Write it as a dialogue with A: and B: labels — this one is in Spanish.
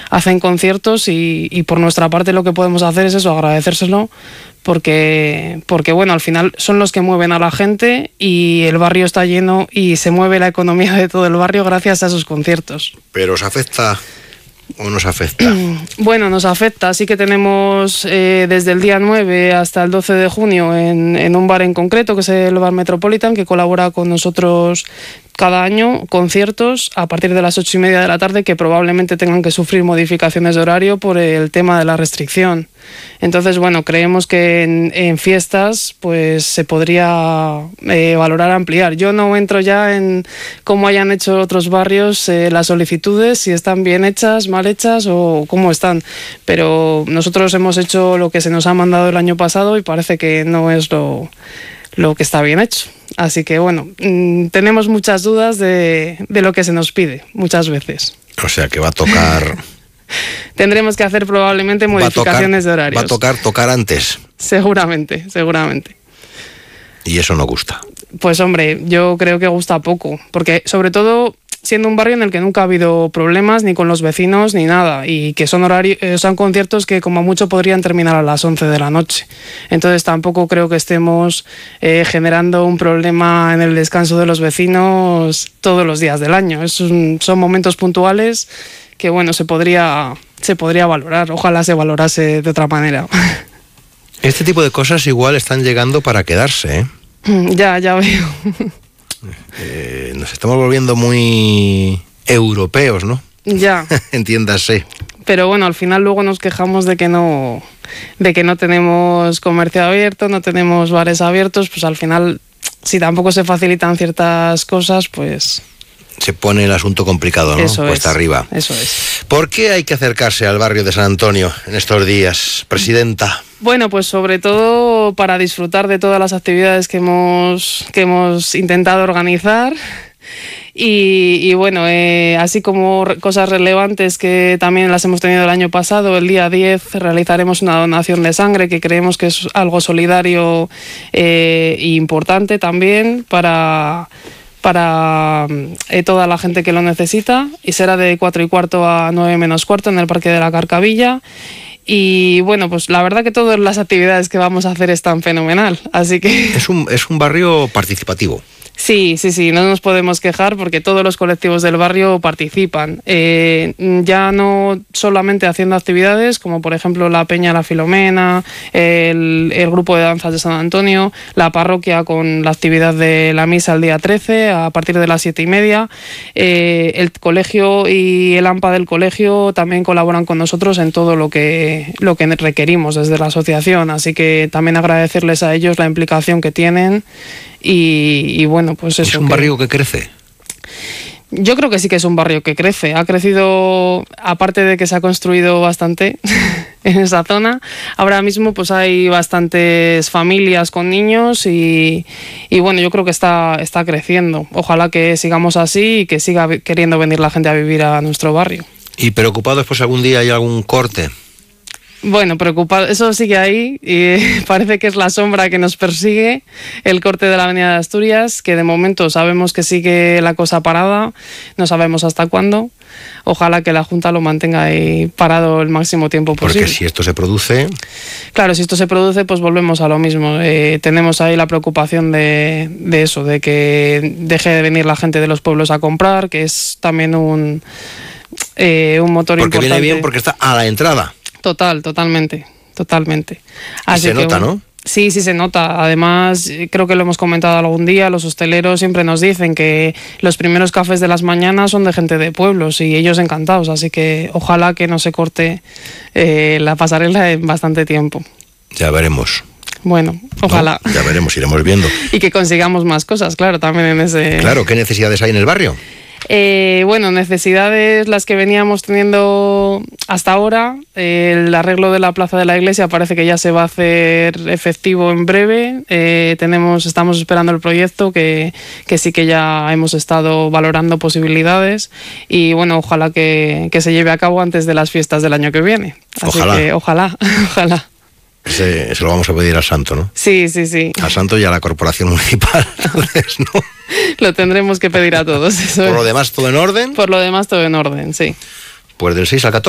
A: hacen conciertos y por nuestra parte lo que podemos hacer es eso, agradecérselo, porque bueno, al final son los que mueven a la gente y el barrio está lleno y se mueve la economía de todo el barrio gracias a esos conciertos.
B: ¿Pero os afecta o nos afecta?
A: Bueno, nos afecta. Sí que tenemos desde el día 9 hasta el 12 de junio en un bar en concreto, que es el Bar Metropolitan, que colabora con nosotros cada año, conciertos a partir de las 8:30 de la tarde, que probablemente tengan que sufrir modificaciones de horario por el tema de la restricción. Entonces, bueno, creemos que en fiestas pues se podría valorar ampliar. Yo no entro ya en cómo hayan hecho otros barrios las solicitudes, si están bien hechas, mal hechas o cómo están, pero nosotros hemos hecho lo que se nos ha mandado el año pasado y parece que no es lo que está bien hecho. Así que bueno, tenemos muchas dudas de lo que se nos pide muchas veces.
B: O sea que va a tocar...
A: Tendremos que hacer probablemente modificaciones de horarios.
B: Va a tocar antes.
A: Seguramente.
B: Y eso no gusta.
A: Pues hombre, yo creo que gusta poco, porque sobre todo siendo un barrio en el que nunca ha habido problemas ni con los vecinos ni nada, y que son conciertos que como mucho podrían terminar a las 11 de la noche. Entonces tampoco creo que estemos generando un problema en el descanso de los vecinos todos los días del año. Son momentos puntuales que bueno, se podría valorar. Ojalá se valorase de otra manera.
B: Este tipo de cosas igual están llegando para quedarse, ¿eh?
A: Ya veo.
B: Nos estamos volviendo muy europeos, ¿no?
A: Ya.
B: Entiéndase.
A: Pero bueno, al final luego nos quejamos de que no tenemos comercio abierto, no tenemos bares abiertos, pues al final, si tampoco se facilitan ciertas cosas, pues...
B: Se pone el asunto complicado, ¿no?
A: Eso
B: Cuesta arriba.
A: Eso es.
B: ¿Por qué hay que acercarse al barrio de San Antonio en estos días, presidenta?
A: Bueno, pues sobre todo para disfrutar de todas las actividades que hemos intentado organizar. Y bueno, así como cosas relevantes que también las hemos tenido el año pasado, el día 10 realizaremos una donación de sangre que creemos que es algo solidario e importante también para toda la gente que lo necesita, y será de 4:15 a 9:15 en el Parque de la Carcavilla. Y bueno, pues la verdad que todas las actividades que vamos a hacer están fenomenal, así que...
B: Es un barrio participativo.
A: Sí, no nos podemos quejar porque todos los colectivos del barrio participan. Ya no solamente haciendo actividades, como por ejemplo la Peña La Filomena, el grupo de danzas de San Antonio, la parroquia con la actividad de la misa el día 13 a partir de las 7:30. El colegio y el AMPA del colegio también colaboran con nosotros en todo lo que requerimos desde la asociación, así que también agradecerles a ellos la implicación que tienen. Y bueno, pues eso.
B: ¿Es un barrio que crece?
A: Yo creo que sí que es un barrio que crece. Ha crecido, aparte de que se ha construido bastante en esa zona. Ahora mismo pues hay bastantes familias con niños y bueno, yo creo que está creciendo. Ojalá que sigamos así y que siga queriendo venir la gente a vivir a nuestro barrio.
B: ¿Y preocupados pues algún día hay algún corte?
A: Bueno, preocupado, eso sigue ahí y parece que es la sombra que nos persigue, el corte de la Avenida de Asturias, que de momento sabemos que sigue la cosa parada, no sabemos hasta cuándo. Ojalá que la Junta lo mantenga ahí parado el máximo tiempo posible.
B: Porque si esto se produce...
A: Claro, si esto se produce, pues volvemos a lo mismo. Tenemos ahí la preocupación de eso, de que deje de venir la gente de los pueblos a comprar, que es también un motor
B: porque importante. Porque viene bien porque está a la entrada.
A: Totalmente.
B: Así se nota, ¿no?
A: Sí, se nota. Además, creo que lo hemos comentado algún día, los hosteleros siempre nos dicen que los primeros cafés de las mañanas son de gente de pueblos y ellos encantados, así que ojalá que no se corte la pasarela en bastante tiempo.
B: Ya veremos.
A: Bueno, ojalá.
B: No, ya veremos, iremos viendo.
A: Y que consigamos más cosas, claro, también en ese...
B: Claro, ¿qué necesidades hay en el barrio?
A: Bueno, necesidades las que veníamos teniendo hasta ahora. El arreglo de la plaza de la iglesia parece que ya se va a hacer efectivo en breve. Estamos esperando el proyecto que sí que ya hemos estado valorando posibilidades y bueno, ojalá que se lleve a cabo antes de las fiestas del año que viene. Así que ojalá.
B: Se lo vamos a pedir al santo, ¿no?
A: Sí.
B: Al santo y a la corporación municipal, entonces, ¿no?
A: Lo tendremos que pedir a todos. Eso
B: ¿Por lo demás todo en orden?
A: Por lo demás todo en orden, sí.
B: Pues del 6 al 14.